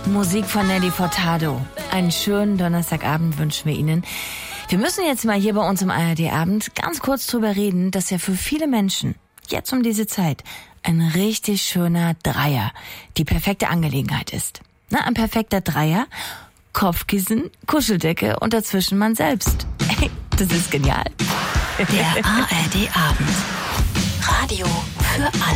Musik von Nelly Furtado. Einen schönen Donnerstagabend wünschen wir Ihnen. Wir müssen jetzt mal hier bei uns im ARD-Abend ganz kurz drüber reden, dass ja für viele Menschen jetzt um diese Zeit ein richtig schöner Dreier die perfekte Angelegenheit ist. Na, ein perfekter Dreier, Kopfkissen, Kuscheldecke und dazwischen man selbst. Hey, das ist genial. Der ARD-Abend. Radio für alle.